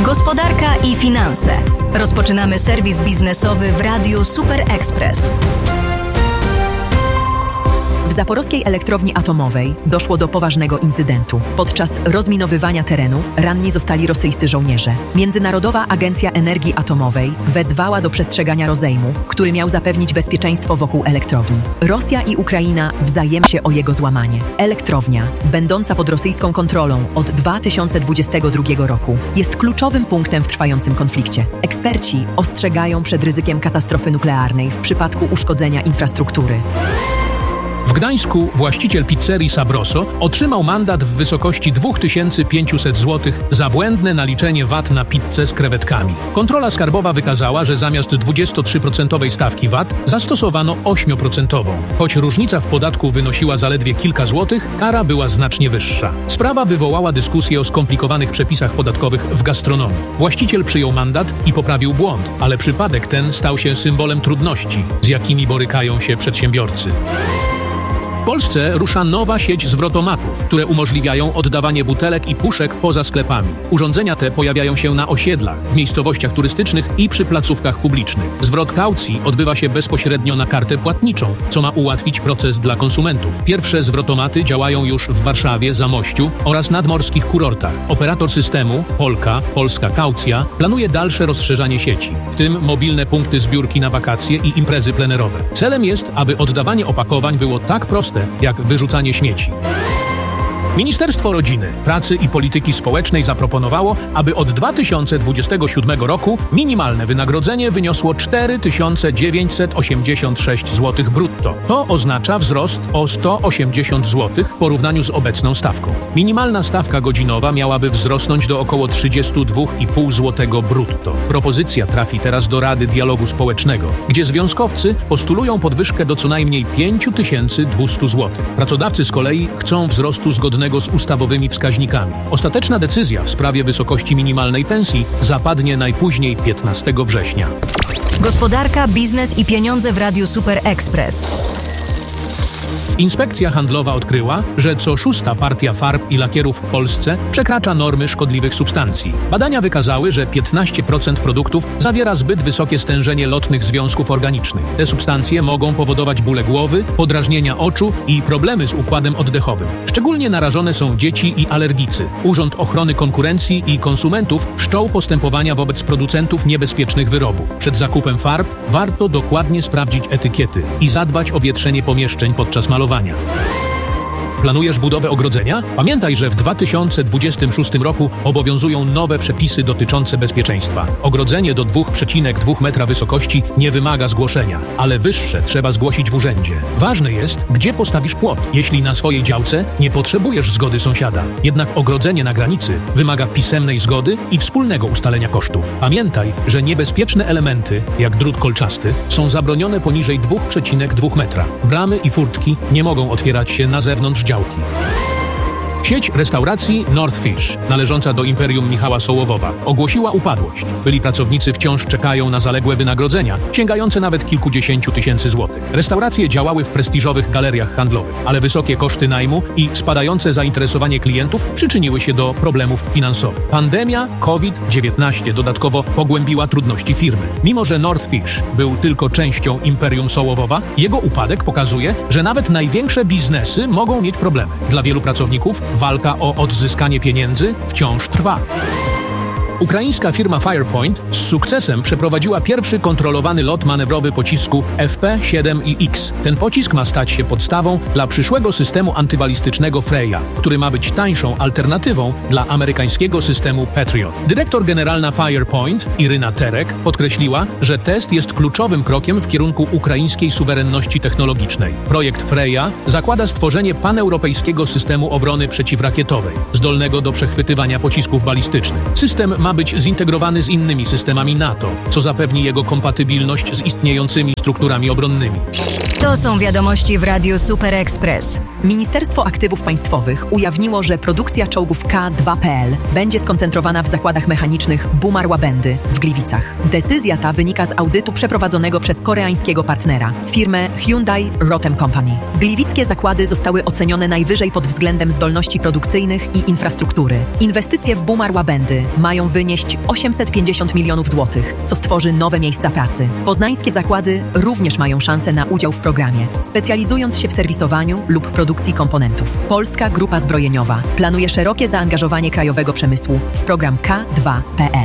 Gospodarka i finanse. Rozpoczynamy serwis biznesowy w Radiu Super Express. W Zaporowskiej Elektrowni Atomowej doszło do poważnego incydentu. Podczas rozminowywania terenu ranni zostali rosyjscy żołnierze. Międzynarodowa Agencja Energii Atomowej wezwała do przestrzegania rozejmu, który miał zapewnić bezpieczeństwo wokół elektrowni. Rosja i Ukraina wzajemnie się o jego złamanie. Elektrownia, będąca pod rosyjską kontrolą od 2022 roku, jest kluczowym punktem w trwającym konflikcie. Eksperci ostrzegają przed ryzykiem katastrofy nuklearnej w przypadku uszkodzenia infrastruktury. W Gdańsku właściciel pizzerii Sabroso otrzymał mandat w wysokości 2500 zł za błędne naliczenie VAT na pizzę z krewetkami. Kontrola skarbowa wykazała, że zamiast 23% stawki VAT zastosowano 8%. Choć różnica w podatku wynosiła zaledwie kilka złotych, kara była znacznie wyższa. Sprawa wywołała dyskusję o skomplikowanych przepisach podatkowych w gastronomii. Właściciel przyjął mandat i poprawił błąd, ale przypadek ten stał się symbolem trudności, z jakimi borykają się przedsiębiorcy. W Polsce rusza nowa sieć zwrotomatów, które umożliwiają oddawanie butelek i puszek poza sklepami. Urządzenia te pojawiają się na osiedlach, w miejscowościach turystycznych i przy placówkach publicznych. Zwrot kaucji odbywa się bezpośrednio na kartę płatniczą, co ma ułatwić proces dla konsumentów. Pierwsze zwrotomaty działają już w Warszawie, Zamościu oraz nadmorskich kurortach. Operator systemu, Polska Kaucja, planuje dalsze rozszerzanie sieci, w tym mobilne punkty zbiórki na wakacje i imprezy plenerowe. Celem jest, aby oddawanie opakowań było tak proste, jak wyrzucanie śmieci. Ministerstwo Rodziny, Pracy i Polityki Społecznej zaproponowało, aby od 2027 roku minimalne wynagrodzenie wyniosło 4986 zł brutto. To oznacza wzrost o 180 zł w porównaniu z obecną stawką. Minimalna stawka godzinowa miałaby wzrosnąć do około 32,5 zł brutto. Propozycja trafi teraz do Rady Dialogu Społecznego, gdzie związkowcy postulują podwyżkę do co najmniej 5200 zł. Pracodawcy z kolei chcą wzrostu zgodnego z ustawowymi wskaźnikami. Ostateczna decyzja w sprawie wysokości minimalnej pensji zapadnie najpóźniej 15 września. Gospodarka, biznes i pieniądze w Radiu Super Express. Inspekcja handlowa odkryła, że co 6. partia farb i lakierów w Polsce przekracza normy szkodliwych substancji. Badania wykazały, że 15% produktów zawiera zbyt wysokie stężenie lotnych związków organicznych. Te substancje mogą powodować bóle głowy, podrażnienia oczu i problemy z układem oddechowym. Szczególnie narażone są dzieci i alergicy. Urząd Ochrony Konkurencji i Konsumentów wszczął postępowania wobec producentów niebezpiecznych wyrobów. Przed zakupem farb warto dokładnie sprawdzić etykiety i zadbać o wietrzenie pomieszczeń podczas malowania. Planujesz budowę ogrodzenia? Pamiętaj, że w 2026 roku obowiązują nowe przepisy dotyczące bezpieczeństwa. Ogrodzenie do 2,2 metra wysokości nie wymaga zgłoszenia, ale wyższe trzeba zgłosić w urzędzie. Ważne jest, gdzie postawisz płot, jeśli na swojej działce nie potrzebujesz zgody sąsiada. Jednak ogrodzenie na granicy wymaga pisemnej zgody i wspólnego ustalenia kosztów. Pamiętaj, że niebezpieczne elementy, jak drut kolczasty, są zabronione poniżej 2,2 metra. Bramy i furtki nie mogą otwierać się na zewnątrz działki. Sieć restauracji North Fish, należąca do Imperium Michała Sołowowa, ogłosiła upadłość. Byli pracownicy wciąż czekają na zaległe wynagrodzenia, sięgające nawet kilkudziesięciu tysięcy złotych. Restauracje działały w prestiżowych galeriach handlowych, ale wysokie koszty najmu i spadające zainteresowanie klientów przyczyniły się do problemów finansowych. Pandemia COVID-19 dodatkowo pogłębiła trudności firmy. Mimo że North Fish był tylko częścią Imperium Sołowowa, jego upadek pokazuje, że nawet największe biznesy mogą mieć problemy. Dla wielu pracowników walka o odzyskanie pieniędzy wciąż trwa. Ukraińska firma Firepoint z sukcesem przeprowadziła pierwszy kontrolowany lot manewrowy pocisku FP-7X. Ten pocisk ma stać się podstawą dla przyszłego systemu antybalistycznego Freya, który ma być tańszą alternatywą dla amerykańskiego systemu Patriot. Dyrektor generalna Firepoint, Iryna Terek, podkreśliła, że test jest kluczowym krokiem w kierunku ukraińskiej suwerenności technologicznej. Projekt Freya zakłada stworzenie paneuropejskiego systemu obrony przeciwrakietowej, zdolnego do przechwytywania pocisków balistycznych. System ma być zintegrowany z innymi systemami NATO, co zapewni jego kompatybilność z istniejącymi strukturami obronnymi. To są wiadomości w Radiu Super Express. Ministerstwo Aktywów Państwowych ujawniło, że produkcja czołgów K2PL będzie skoncentrowana w zakładach mechanicznych Bumar-Łabędy w Gliwicach. Decyzja ta wynika z audytu przeprowadzonego przez koreańskiego partnera, firmę Hyundai Rotem Company. Gliwickie zakłady zostały ocenione najwyżej pod względem zdolności produkcyjnych i infrastruktury. Inwestycje w Bumar-Łabędy mają wynieść 850 milionów złotych, co stworzy nowe miejsca pracy. Poznańskie zakłady również mają szansę na udział w programie, specjalizując się w serwisowaniu lub produkcji komponentów. Polska Grupa Zbrojeniowa planuje szerokie zaangażowanie krajowego przemysłu w program K2PL.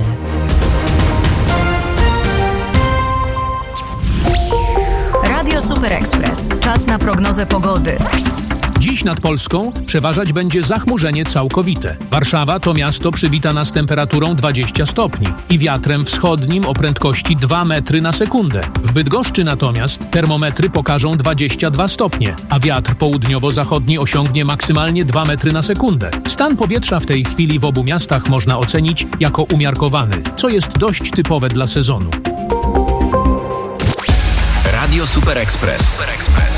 Radio Super Express. Czas na prognozę pogody. Dziś nad Polską przeważać będzie zachmurzenie całkowite. Warszawa to miasto przywita z temperaturą 20 stopni i wiatrem wschodnim o prędkości 2 metry na sekundę. W Bydgoszczy natomiast termometry pokażą 22 stopnie, a wiatr południowo-zachodni osiągnie maksymalnie 2 metry na sekundę. Stan powietrza w tej chwili w obu miastach można ocenić jako umiarkowany, co jest dość typowe dla sezonu. Radio Super Express.